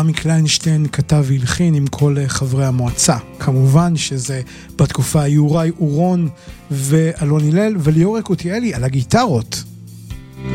רמי קליינשטיין כתב והלחין עם כל חברי המועצה. כמובן שזה בתקופה יוראי אורון ואלון הלל וליאור יקותיאלי על הגיטרות.